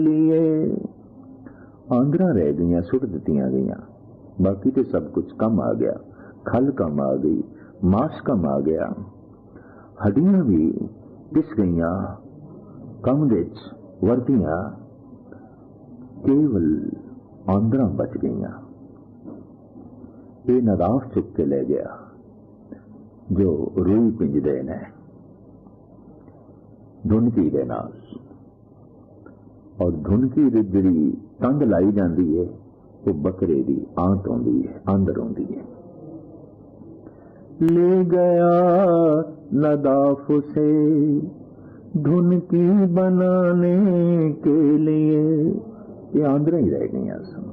लिए आंदरा रह गई, सुट दित्तियां गई, बाकी तो सब कुछ कम आ गया। खल कम आ गई, मांस कम आ गया, हड्डियां भी पिस गई, कम विच वरतियां, केवल आंदरा बच गई। ये नदाफ चुक के ले गया जो रूई पिंजदे ने धुनकी दे नाल, और धुनकी जी तंग लाई जाती है वो बकरे की आंत आती है, अंदर आती है। ले गया नदाफ से धुनकी बनाने के लिए, ये आंदरा ही रह गई।